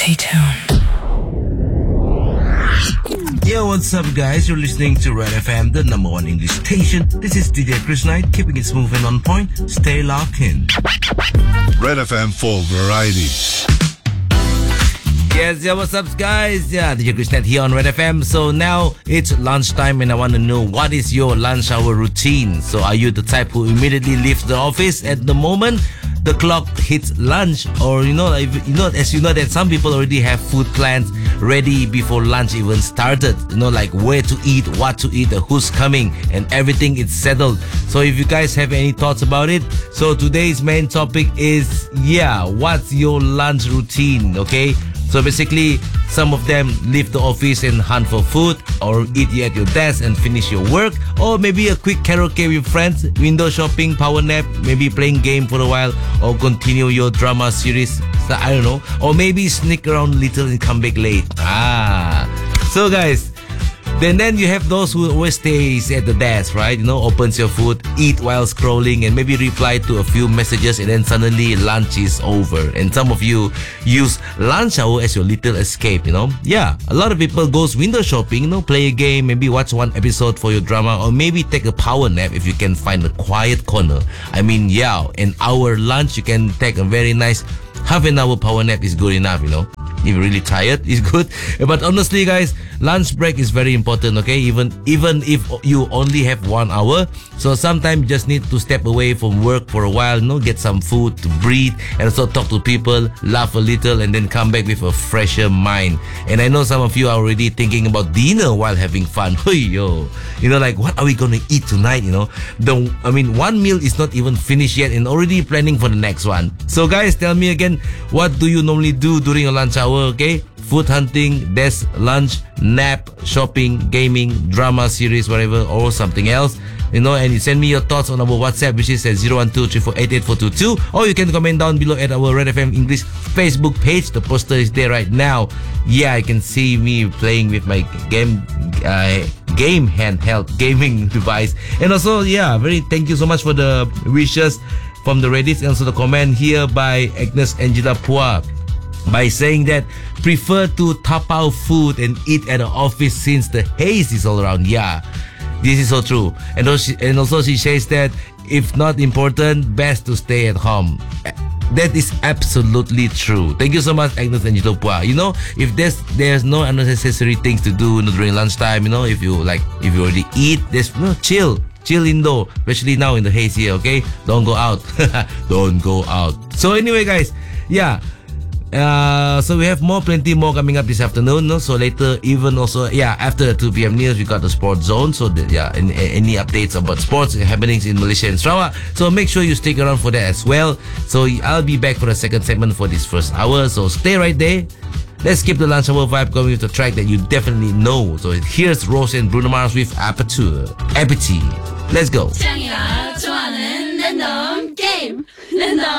Stay tuned. Yo, what's up, guys? You're listening to Red FM, the number one English station. This is DJ Chris Knight, keeping it smooth and on point. Stay locked in. Red FM for variety. Yes, yeah, what's up, guys? Yeah, DJ Chris Knight here on Red FM. So now it's lunchtime and I want to know, what is your lunch hour routine? So are you the type who immediately leaves the office at the moment the clock hits lunch, or as you know that some people already have food plans ready before lunch even started, like where to eat, what to eat, who's coming, and everything is settled. So if you guys have any thoughts about it, so today's main topic is, what's your lunch routine? Okay, so basically some of them leave the office and hunt for food, or eat at your desk and finish your work, or maybe a quick karaoke with friends, window shopping, power nap, maybe playing game for a while, or continue your drama series, so I don't know, or maybe sneak around a little and come back late. So guys, then you have those who always stays at the desk, right? Opens your food, eat while scrolling, and maybe reply to a few messages, and then suddenly lunch is over. And some of you use lunch hour as your little escape, Yeah, a lot of people goes window shopping, play a game, maybe watch one episode for your drama, or maybe take a power nap if you can find a quiet corner. I mean, an hour lunch, you can take a very nice half an hour power nap is good enough, If you're really tired, it's good. But honestly, guys, lunch break is very important, okay? Even if you only have 1 hour. So sometimes you just need to step away from work for a while, get some food to breathe, and also talk to people, laugh a little, and then come back with a fresher mind. And I know some of you are already thinking about dinner while having fun. Like, what are we going to eat tonight, one meal is not even finished yet and already planning for the next one. So guys, tell me again, what do you normally do during your lunch hour? Okay, food hunting, desk lunch, nap, shopping, gaming, drama series, whatever, or something else, and you send me your thoughts on our WhatsApp, which is at 012-348-8422, or you can comment down below at our Red FM English Facebook page. The poster is there right now. I can see me playing with my game handheld gaming device. And also, thank you so much for the wishes from the Reddit, and also the comment here by Agnes Angela Pua, by saying that prefer to tapao food and eat at the office since the haze is all around. This is so true. And also she says that if not important, best to stay at home. That is absolutely true. Thank you so much, Agnes and Jitopua. If there's no unnecessary things to do during lunchtime, if you already eat, there's chill indoor, especially now in the haze here, okay? Don't go out. Don't go out. So anyway, guys, so we have plenty more coming up this afternoon. So later, even also, after the 2 p.m. news, we got the sports zone. So any updates about sports happenings in Malaysia and Sarawak. So make sure you stick around for that as well. So I'll be back for the second segment for this first hour. So stay right there. Let's keep the lunch hour vibe going with the track that you definitely know. So here's Rose and Bruno Mars with Appetite. Let's go.